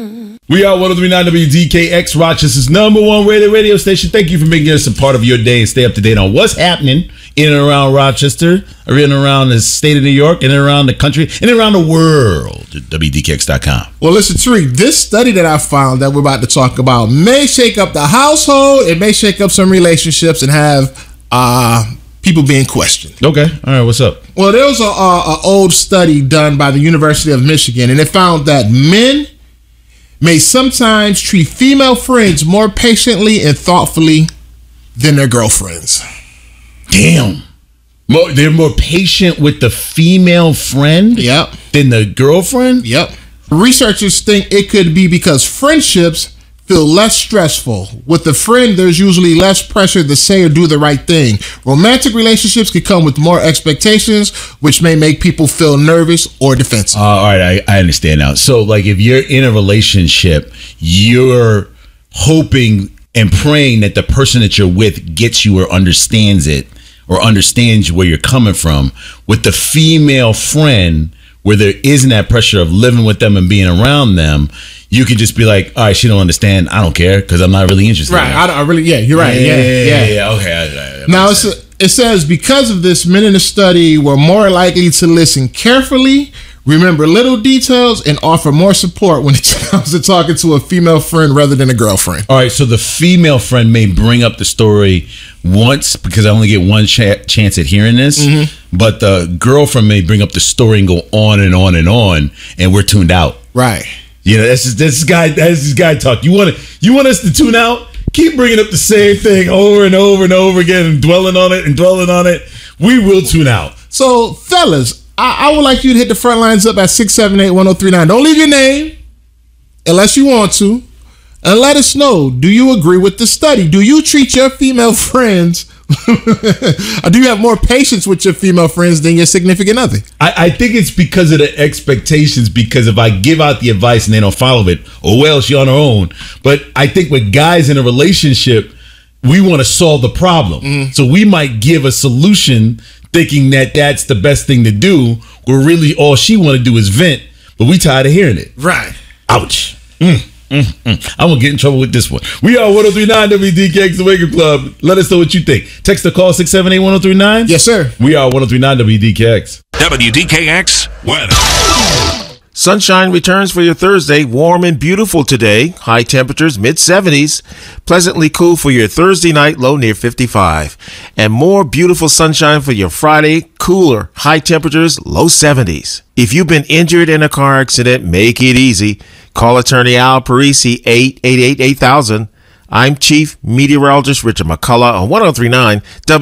We are 103.9 WDKX, Rochester's #1 rated radio station. Thank you for making us a part of your day and stay up to date on what's happening in and around Rochester, or in and around the state of New York, and around the country, and around the world at WDKX.com. Well, listen, Tariq, this study that I found that we're about to talk about may shake up the household. It may shake up some relationships and have people being questioned. Okay. All right. What's up? Well, there was an old study done by the University of Michigan, and it found that men may sometimes treat female friends more patiently and thoughtfully than their girlfriends. Damn. They're more patient with the female friend than the girlfriend? Yep. Researchers think it could be because friendships feel less stressful. With the friend, there's usually less pressure to say or do the right thing. Romantic relationships can come with more expectations, which may make people feel nervous or defensive. All right, I understand now. So, like, if you're in a relationship, you're hoping and praying that the person that you're with gets you or understands it, or understands where you're coming from. With the female friend, where there isn't that pressure of living with them and being around them, you can just be like, all right, she don't understand. I don't care because I'm not really interested. Right. You're right. Yeah. Okay. Now, it says because of this, men in the study were more likely to listen carefully, remember little details, and offer more support when it comes to talking to a female friend rather than a girlfriend. All right. So the female friend may bring up the story once because I only get one chance at hearing this, but the girlfriend may bring up the story and go on and on and on, and we're tuned out. Right. You know, that's this guy talk. You want us to tune out? Keep bringing up the same thing over and over and over again and dwelling on it. We will tune out. So, fellas, I would like you to hit the front lines up at 678-1039. Don't leave your name unless you want to. And let us know, do you agree with the study? Do you treat your female friends or do you have more patience with your female friends than your significant other? I think it's because of the expectations, because if I give out the advice and they don't follow it, oh well, she's on her own. But I think with guys in a relationship, we want to solve the problem. So we might give a solution thinking that that's the best thing to do, where really all she want to do is vent, but we tired of hearing it. Right. Ouch. I'm gonna get in trouble with this one. We are 103.9 WDKX, the Wake Up Club. Let us know what you think. Text or call 678-1039. Yes, sir. We are 103.9 WDKX. WDKX weather. Sunshine returns for your Thursday. Warm and beautiful today. High temperatures mid-70s. Pleasantly cool for your Thursday night. Low near 55. And more beautiful sunshine for your Friday. Cooler. High temperatures. Low 70s. If you've been injured in a car accident, make it easy. Call attorney Al Parisi, 888-8000. I'm Chief Meteorologist Richard McCullough on 103.9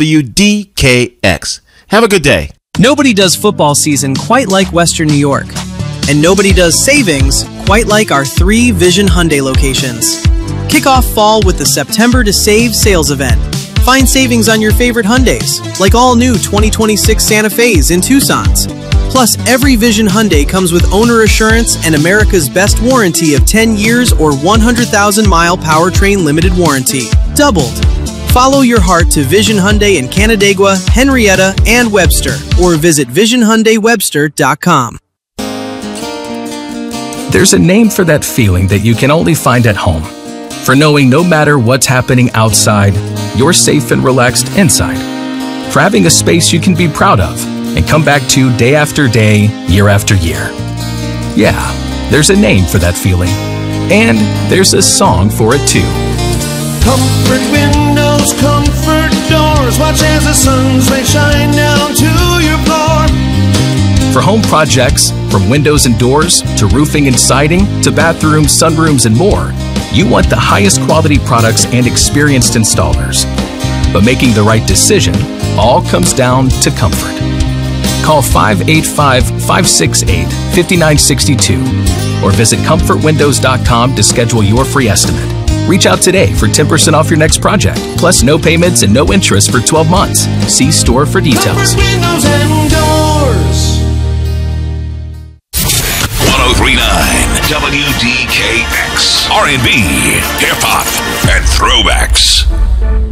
WDKX. Have a good day. Nobody does football season quite like Western New York. And nobody does savings quite like our 3 Vision Hyundai locations. Kick off fall with the September to Save sales event. Find savings on your favorite Hyundais, like all new 2026 Santa Fe's and Tucson's. Plus, every Vision Hyundai comes with owner assurance and America's best warranty of 10 years or 100,000-mile powertrain limited warranty. Doubled. Follow your heart to Vision Hyundai in Canandaigua, Henrietta, and Webster, or visit visionhyundaiwebster.com. There's a name for that feeling that you can only find at home. For knowing no matter what's happening outside, you're safe and relaxed inside. For having a space you can be proud of and come back to day after day, year after year. Yeah, there's a name for that feeling. And there's a song for it too. Comfort windows, comfort doors, watch as the sun's rays shine down to your floor. For home projects, from windows and doors, to roofing and siding, to bathrooms, sunrooms, and more, you want the highest quality products and experienced installers. But making the right decision all comes down to comfort. Call 585-568-5962 or visit comfortwindows.com to schedule your free estimate. Reach out today for 10% off your next project, plus no payments and no interest for 12 months. See store for details. Comfort windows and doors. 103.9 WDKX. R&B, hip-hop, and throwbacks.